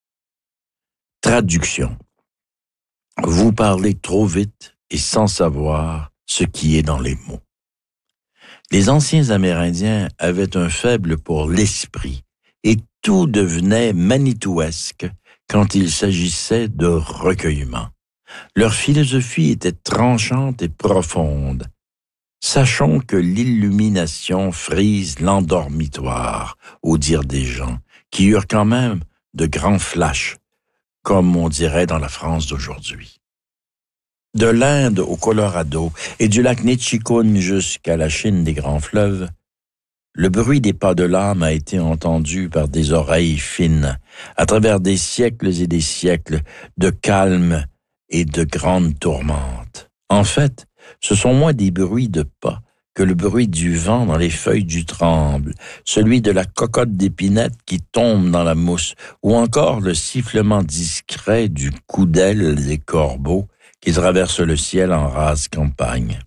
Traduction. Vous parlez trop vite et sans savoir ce qui est dans les mots. Les anciens Amérindiens avaient un faible pour l'esprit et tout devenait manitouesque quand il s'agissait de recueillement. Leur philosophie était tranchante et profonde. Sachons que l'illumination frise l'endormitoire, au dire des gens, qui eurent quand même de grands flashs, comme on dirait dans la France d'aujourd'hui. De l'Inde au Colorado et du lac Nitchikun jusqu'à la Chine des grands fleuves, le bruit des pas de l'âme a été entendu par des oreilles fines, à travers des siècles et des siècles de calme et de grandes tourmentes. En fait, ce sont moins des bruits de pas que le bruit du vent dans les feuilles du tremble, celui de la cocotte d'épinette qui tombe dans la mousse, ou encore le sifflement discret du coup d'aile des corbeaux qui traversent le ciel en rase campagne.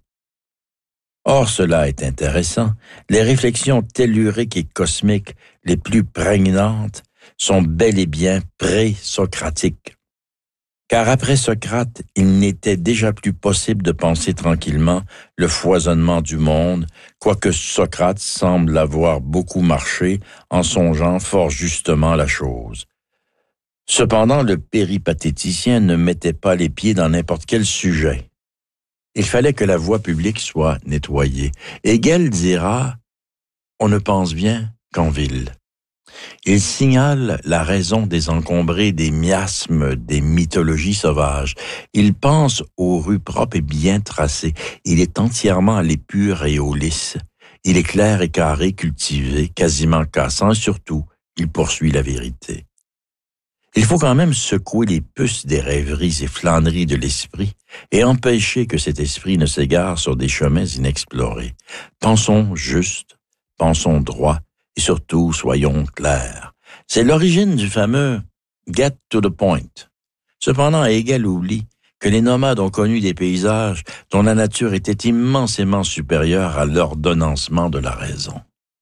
Or, cela est intéressant. Les réflexions telluriques et cosmiques les plus prégnantes sont bel et bien pré-socratiques. Car après Socrate, il n'était déjà plus possible de penser tranquillement le foisonnement du monde, quoique Socrate semble avoir beaucoup marché en songeant fort justement la chose. Cependant, le péripatéticien ne mettait pas les pieds dans n'importe quel sujet. Il fallait que la voie publique soit nettoyée. Hegel dira « On ne pense bien qu'en ville ». Il signale la raison des encombrés des miasmes des mythologies sauvages. Il pense aux rues propres et bien tracées. Il est entièrement à l'épure et au lisse. Il est clair et carré, cultivé, quasiment cassant, et surtout, il poursuit la vérité. Il faut quand même secouer les puces des rêveries et flâneries de l'esprit et empêcher que cet esprit ne s'égare sur des chemins inexplorés. Pensons juste, pensons droit et surtout soyons clairs. C'est l'origine du fameux « get to the point ». Cependant, Hegel oublie que les nomades ont connu des paysages dont la nature était immensément supérieure à l'ordonnancement de la raison.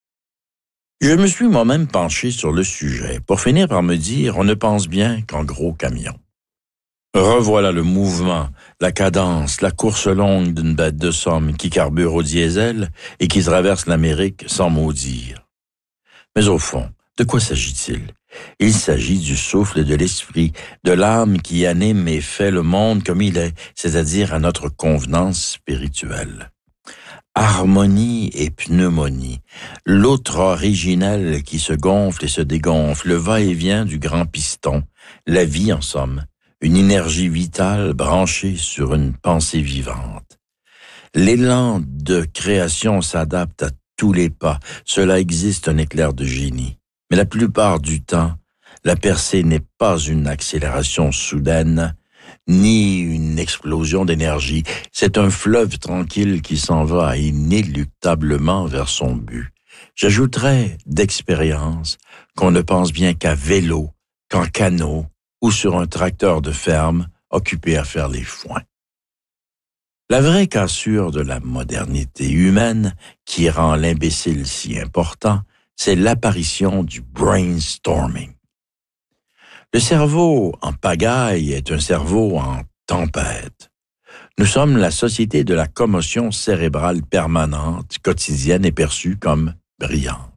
Je me suis moi-même penché sur le sujet pour finir par me dire on ne pense bien qu'en gros camion. Revoilà le mouvement, la cadence, la course longue d'une bête de somme qui carbure au diesel et qui traverse l'Amérique sans maudire. Mais au fond, de quoi s'agit-il? Il s'agit du souffle de l'esprit, de l'âme qui anime et fait le monde comme il est, c'est-à-dire à notre convenance spirituelle. Harmonie et pneumonie, l'autre originel qui se gonfle et se dégonfle, le va-et-vient du grand piston, la vie en somme, une énergie vitale branchée sur une pensée vivante. L'élan de création s'adapte à tous les pas, cela existe un éclair de génie. Mais la plupart du temps, la percée n'est pas une accélération soudaine, ni une explosion d'énergie. C'est un fleuve tranquille qui s'en va inéluctablement vers son but. J'ajouterais d'expérience qu'on ne pense bien qu'à vélo, qu'en canot ou sur un tracteur de ferme occupé à faire les foins. La vraie cassure de la modernité humaine qui rend l'imbécile si important, c'est l'apparition du brainstorming. Le cerveau en pagaille est un cerveau en tempête. Nous sommes la société de la commotion cérébrale permanente, quotidienne et perçue comme brillante.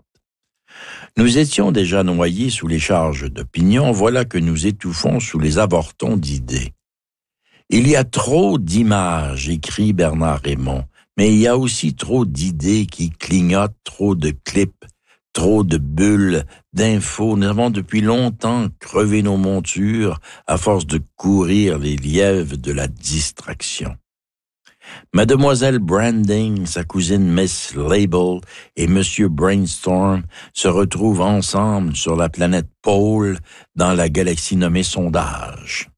Nous étions déjà noyés sous les charges d'opinion, voilà que nous étouffons sous les avortons d'idées. Il y a trop d'images, écrit Bernard Raymond, mais il y a aussi trop d'idées qui clignotent, trop de clips, trop de bulles, d'infos. Nous avons depuis longtemps crevé nos montures à force de courir les lièvres de la distraction. Mademoiselle Branding, sa cousine Miss Label et Monsieur Brainstorm se retrouvent ensemble sur la planète Pôle dans la galaxie nommée Sondage.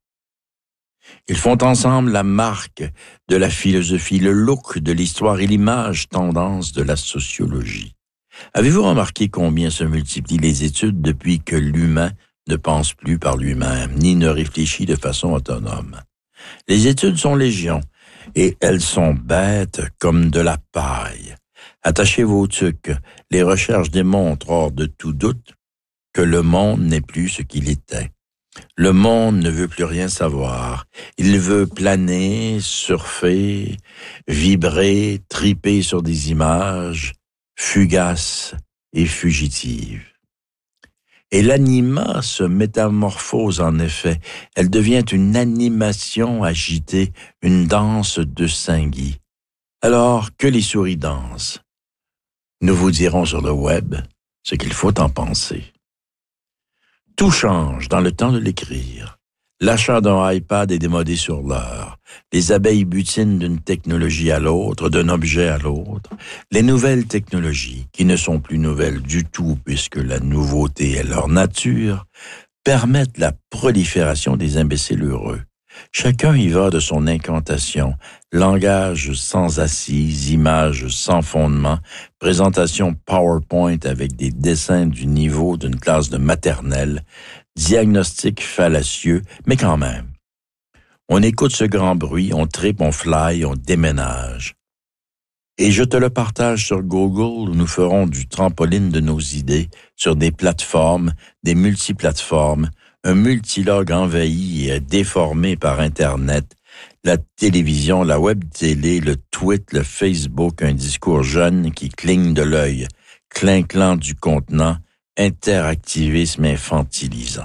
Ils font ensemble la marque de la philosophie, le look de l'histoire et l'image tendance de la sociologie. Avez-vous remarqué combien se multiplient les études depuis que l'humain ne pense plus par lui-même, ni ne réfléchit de façon autonome? Les études sont légion, et elles sont bêtes comme de la paille. Attachez vos tuques, les recherches démontrent hors de tout doute que le monde n'est plus ce qu'il était. Le monde ne veut plus rien savoir. Il veut planer, surfer, vibrer, triper sur des images fugaces et fugitives. Et l'anima se métamorphose en effet. Elle devient une animation agitée, une danse de Saint-Guy. Alors que les souris dansent, nous vous dirons sur le web ce qu'il faut en penser. Tout change dans le temps de l'écrire. L'achat d'un iPad est démodé sur l'heure. Les abeilles butinent d'une technologie à l'autre, d'un objet à l'autre. Les nouvelles technologies, qui ne sont plus nouvelles du tout puisque la nouveauté est leur nature, permettent la prolifération des imbéciles heureux. Chacun y va de son incantation, langage sans assise, images sans fondement, présentation PowerPoint avec des dessins du niveau d'une classe de maternelle, diagnostic fallacieux, mais quand même. On écoute ce grand bruit, on tripe, on fly, on déménage. Et je te le partage sur Google où nous ferons du trampoline de nos idées sur des plateformes, des multiplateformes, un multilogue envahi et déformé par Internet, la télévision, la web télé, le tweet, le Facebook, un discours jeune qui cligne de l'œil, clinclant du contenant, interactivisme infantilisant.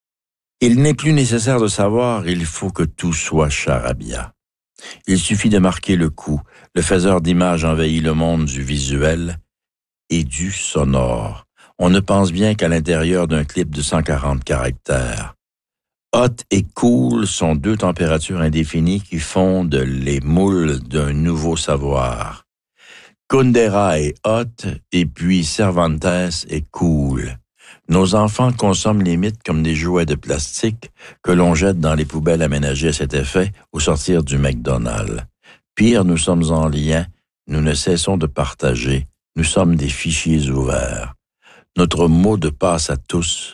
Il n'est plus nécessaire de savoir, il faut que tout soit charabia. Il suffit de marquer le coup, le faiseur d'images envahit le monde du visuel et du sonore. On ne pense bien qu'à l'intérieur d'un clip de 140 caractères. Hot et cool sont deux températures indéfinies qui fondent les moules d'un nouveau savoir. Kundera est hot et puis Cervantes est cool. Nos enfants consomment les mythes comme des jouets de plastique que l'on jette dans les poubelles aménagées à cet effet au sortir du McDonald's. Pire, nous sommes en lien, nous ne cessons de partager, nous sommes des fichiers ouverts. Notre mot de passe à tous,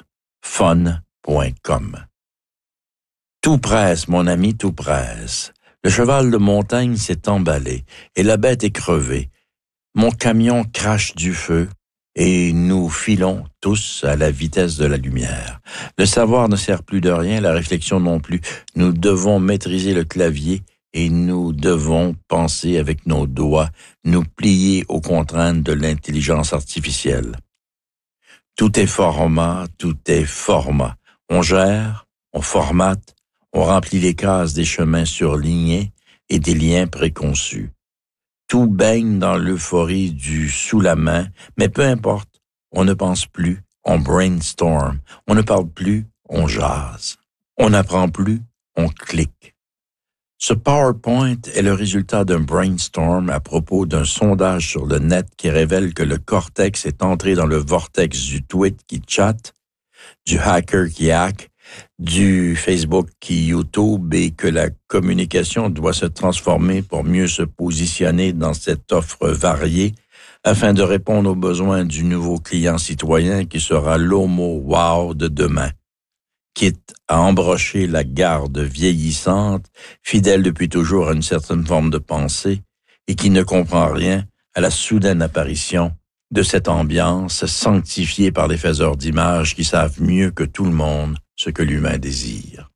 fun.com. Tout presse, mon ami, tout presse. Le cheval de montagne s'est emballé et la bête est crevée. Mon camion crache du feu et nous filons tous à la vitesse de la lumière. Le savoir ne sert plus de rien, la réflexion non plus. Nous devons maîtriser le clavier et nous devons penser avec nos doigts, nous plier aux contraintes de l'intelligence artificielle. Tout est format, tout est format. On gère, on formate, on remplit les cases des chemins surlignés et des liens préconçus. Tout baigne dans l'euphorie du sous la main, mais peu importe, on ne pense plus, on brainstorm, on ne parle plus, on jase. On n'apprend plus, on clique. Ce PowerPoint est le résultat d'un brainstorm à propos d'un sondage sur le net qui révèle que le cortex est entré dans le vortex du tweet qui chatte, du hacker qui hack, du Facebook qui YouTube et que la communication doit se transformer pour mieux se positionner dans cette offre variée afin de répondre aux besoins du nouveau client citoyen qui sera l'homo wow de demain. Quitte à embrocher la garde vieillissante, fidèle depuis toujours à une certaine forme de pensée, et qui ne comprend rien à la soudaine apparition de cette ambiance sanctifiée par les faiseurs d'images qui savent mieux que tout le monde ce que l'humain désire.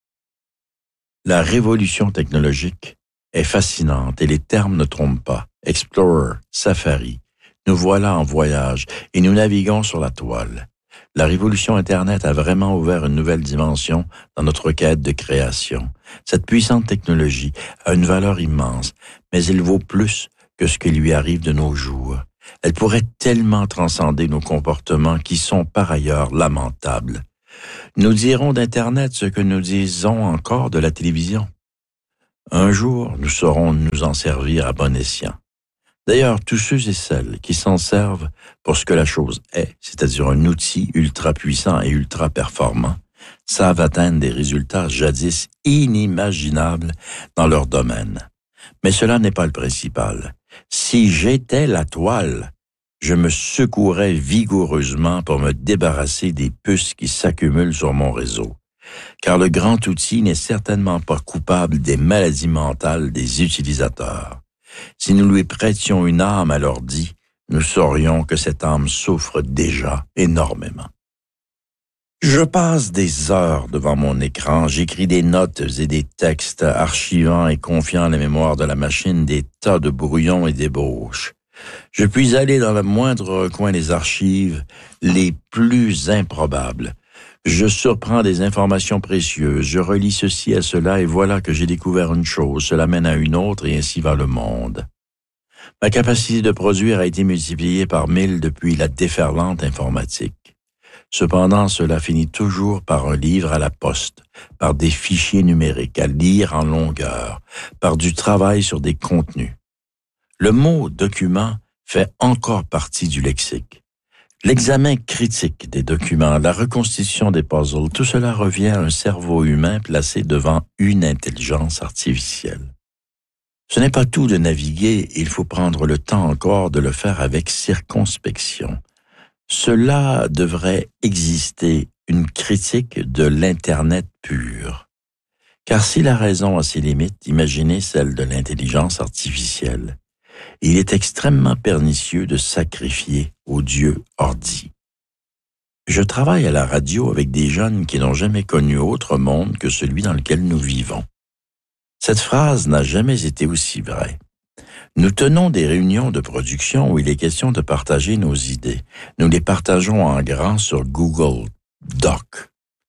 La révolution technologique est fascinante et les termes ne trompent pas. Explorer, safari, nous voilà en voyage et nous naviguons sur la toile. La révolution Internet a vraiment ouvert une nouvelle dimension dans notre quête de création. Cette puissante technologie a une valeur immense, mais elle vaut plus que ce qui lui arrive de nos jours. Elle pourrait tellement transcender nos comportements qui sont par ailleurs lamentables. Nous dirons d'Internet ce que nous disons encore de la télévision. Un jour, nous saurons nous en servir à bon escient. D'ailleurs, tous ceux et celles qui s'en servent pour ce que la chose est, c'est-à-dire un outil ultra puissant et ultra performant, savent atteindre des résultats jadis inimaginables dans leur domaine. Mais cela n'est pas le principal. Si j'étais la toile, je me secouerais vigoureusement pour me débarrasser des puces qui s'accumulent sur mon réseau. Car le grand outil n'est certainement pas coupable des maladies mentales des utilisateurs. Si nous lui prêtions une âme à l'ordi, nous saurions que cette âme souffre déjà énormément. Je passe des heures devant mon écran, j'écris des notes et des textes, archivant et confiant la mémoire de la machine des tas de brouillons et d'ébauches. Je puis aller dans le moindre recoin des archives, les plus improbables. Je surprends des informations précieuses, je relis ceci à cela et voilà que j'ai découvert une chose, cela mène à une autre et ainsi va le monde. Ma capacité de produire a été multipliée par 1000 depuis la déferlante informatique. Cependant, cela finit toujours par un livre à la poste, par des fichiers numériques à lire en longueur, par du travail sur des contenus. Le mot « document » fait encore partie du lexique. L'examen critique des documents, la reconstitution des puzzles, tout cela revient à un cerveau humain placé devant une intelligence artificielle. Ce n'est pas tout de naviguer, il faut prendre le temps encore de le faire avec circonspection. Cela devrait exister une critique de l'Internet pur. Car si la raison a ses limites, imaginez celle de l'intelligence artificielle. Il est extrêmement pernicieux de sacrifier au dieu ordi. Je travaille à la radio avec des jeunes qui n'ont jamais connu autre monde que celui dans lequel nous vivons. Cette phrase n'a jamais été aussi vraie. Nous tenons des réunions de production où il est question de partager nos idées. Nous les partageons en grand sur Google Doc.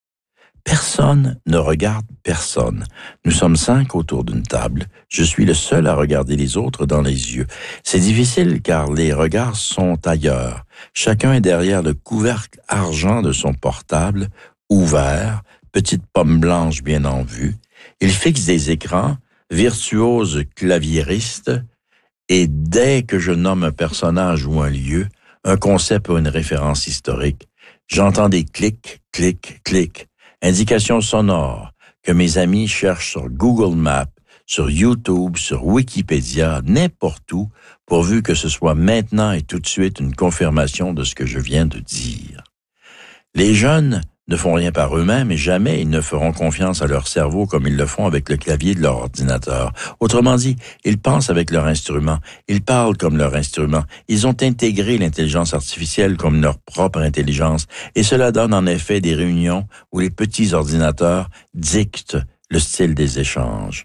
Personne ne regarde personne. Nous sommes 5 autour d'une table. Je suis le seul à regarder les autres dans les yeux. C'est difficile car les regards sont ailleurs. Chacun est derrière le couvercle argent de son portable, ouvert, petite pomme blanche bien en vue. Il fixe des écrans, virtuose claviériste, et dès que je nomme un personnage ou un lieu, un concept ou une référence historique, j'entends des clics, clics, clics, indications sonores que mes amis cherchent sur Google Maps, sur YouTube, sur Wikipédia, n'importe où, pourvu que ce soit maintenant et tout de suite une confirmation de ce que je viens de dire. Les jeunes ne font rien par eux-mêmes et jamais ils ne feront confiance à leur cerveau comme ils le font avec le clavier de leur ordinateur. Autrement dit, ils pensent avec leur instrument, ils parlent comme leur instrument, ils ont intégré l'intelligence artificielle comme leur propre intelligence et cela donne en effet des réunions où les petits ordinateurs dictent le style des échanges.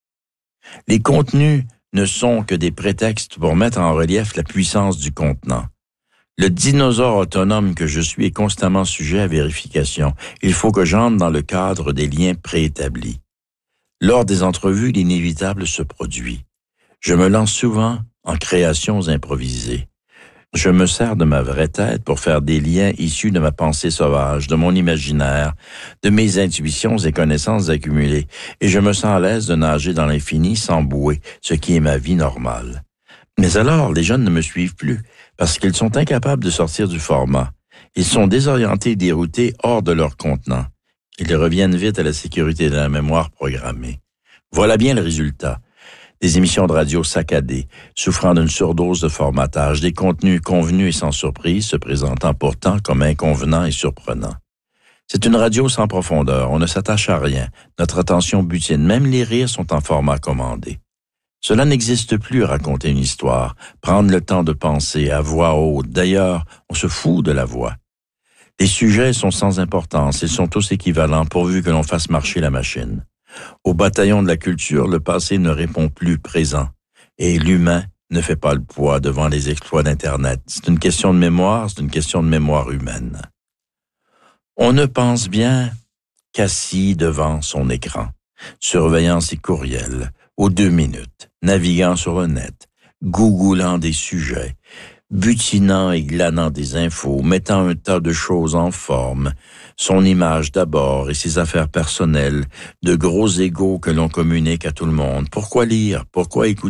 Les contenus ne sont que des prétextes pour mettre en relief la puissance du contenant. Le dinosaure autonome que je suis est constamment sujet à vérification. Il faut que j'entre dans le cadre des liens préétablis. Lors des entrevues, l'inévitable se produit. Je me lance souvent en créations improvisées. Je me sers de ma vraie tête pour faire des liens issus de ma pensée sauvage, de mon imaginaire, de mes intuitions et connaissances accumulées, et je me sens à l'aise de nager dans l'infini sans bouée, ce qui est ma vie normale. Mais alors, les jeunes ne me suivent plus, parce qu'ils sont incapables de sortir du format. Ils sont désorientés et déroutés hors de leur contenant. Ils reviennent vite à la sécurité de la mémoire programmée. Voilà bien le résultat. Des émissions de radio saccadées, souffrant d'une surdose de formatage, des contenus convenus et sans surprise, se présentant pourtant comme inconvenants et surprenants. C'est une radio sans profondeur, on ne s'attache à rien, notre attention butine, même les rires sont en format commandé. Cela n'existe plus, raconter une histoire, prendre le temps de penser à voix haute. D'ailleurs, on se fout de la voix. Les sujets sont sans importance, ils sont tous équivalents pourvu que l'on fasse marcher la machine. Au bataillon de la culture, le passé ne répond plus présent et l'humain ne fait pas le poids devant les exploits d'Internet. C'est une question de mémoire, c'est une question de mémoire humaine. On ne pense bien qu'assis devant son écran, surveillant ses courriels, aux 2 minutes, naviguant sur le net, googoulant des sujets, butinant et glanant des infos, mettant un tas de choses en forme, son image d'abord et ses affaires personnelles, de gros égos que l'on communique à tout le monde. Pourquoi lire? Pourquoi écouter?